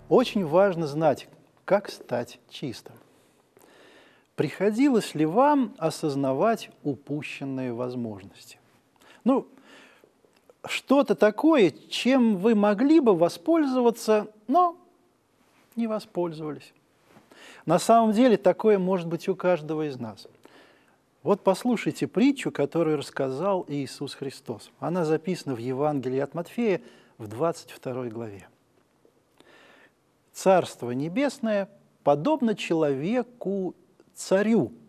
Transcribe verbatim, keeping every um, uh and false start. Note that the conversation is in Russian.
Очень важно знать, как стать чистым. Приходилось ли вам осознавать упущенные возможности? Ну, что-то такое, чем вы могли бы воспользоваться, но не воспользовались. На самом деле такое может быть у каждого из нас. Вот послушайте притчу, которую рассказал Иисус Христос. Она записана в Евангелии от Матфея в двадцать второй главе. «Царство небесное подобно человеку-царю,